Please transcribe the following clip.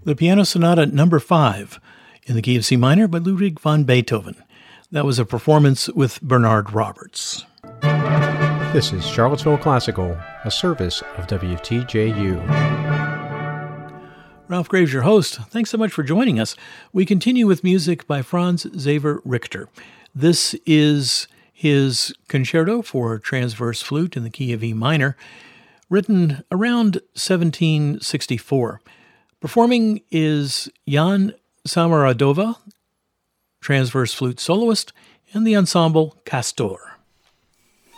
The Piano Sonata Number 5 in the key of C minor by Ludwig van Beethoven. That was a performance with Bernard Roberts. This is Charlottesville Classical, a service of WTJU. Ralph Graves, your host. Thanks so much for joining us. We continue with music by Franz Xaver Richter. This is his concerto for transverse flute in the key of E minor, written around 1764. Performing is Jan Samaradova, transverse flute soloist, and the ensemble Castor.